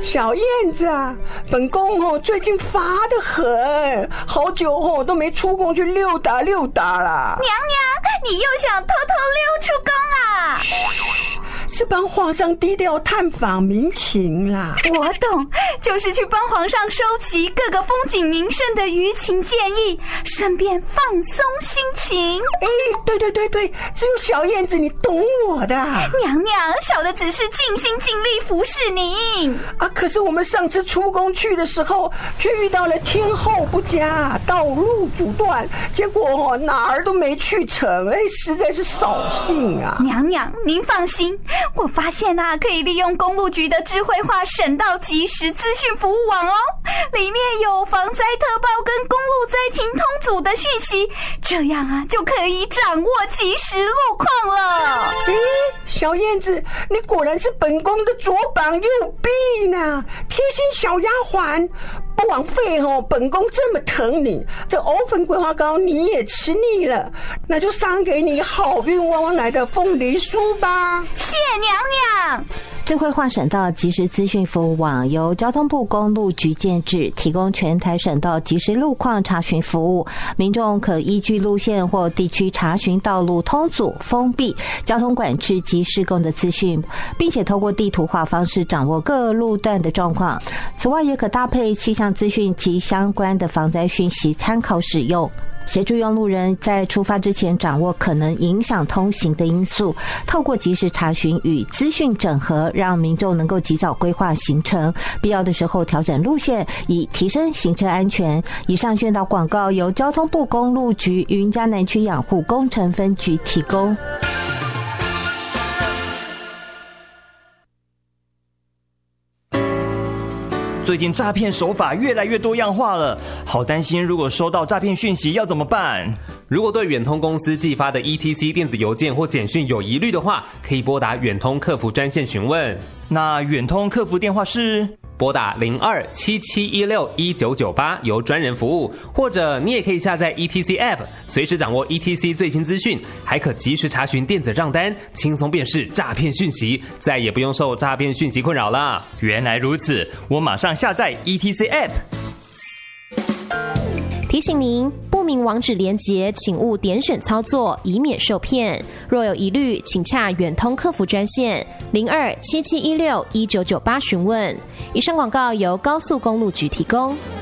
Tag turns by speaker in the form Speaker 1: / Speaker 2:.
Speaker 1: 小燕子啊，本宫最近乏得很，好久都没出宫去溜达溜达了。
Speaker 2: 娘娘，你又想偷偷溜出宫啊？
Speaker 1: 是帮皇上低调探访民情啦。
Speaker 2: 我懂，就是去帮皇上收集各个风景名胜的舆情建议，顺便放松心情。
Speaker 1: 对，只有小燕子你懂我的。
Speaker 2: 娘娘，小的只是尽心尽力服侍您
Speaker 1: 啊。可是我们上次出宫去的时候，却遇到了天候不佳，道路阻断，结果哪儿都没去成，实在是扫兴啊。
Speaker 2: 娘娘，您放心，我发现可以利用公路局的智慧化省道即时资讯服务网哦，里面有防灾特报跟公路灾情通组的讯息，这样就可以掌握即时路况了。
Speaker 1: 小燕子，你果然是本宫的左膀右臂呢，贴心小丫鬟。不枉费本宫这么疼你，这藕粉桂花糕你也吃腻了，那就赏给你好运旺旺来的凤梨酥吧。
Speaker 2: 谢娘娘。
Speaker 3: 智慧化省道即时资讯服务网由交通部公路局建制，提供全台省道即时路况查询服务，民众可依据路线或地区查询道路通阻、封闭、交通管制及施工的资讯，并且透过地图化方式掌握各路段的状况。此外，也可搭配气象资讯及相关的防灾讯息参考使用，协助用路人在出发之前掌握可能影响通行的因素，透过及时查询与资讯整合，让民众能够及早规划行程，必要的时候调整路线，以提升行车安全。以上宣导广告由交通部公路局云嘉南区养护工程分局提供。
Speaker 4: 最近诈骗手法越来越多样化了，好担心如果收到诈骗讯息要怎么办？
Speaker 5: 如果对远通公司寄发的 ETC 电子邮件或简讯有疑虑的话，可以拨打远通客服专线询问。
Speaker 4: 那远通客服电话是
Speaker 5: 拨打02-7716-1998由专人服务，或者你也可以下载 ETC App， 随时掌握 ETC 最新资讯，还可及时查询电子账单，轻松辨识诈骗讯息，再也不用受诈骗讯息困扰了。
Speaker 4: 原来如此，我马上下载 ETC App。
Speaker 6: 提醒您，不明网址连结请勿点选操作，以免受骗。若有疑虑，请洽远通客服专线02-7716-1998询问。以上广告由高速公路局提供。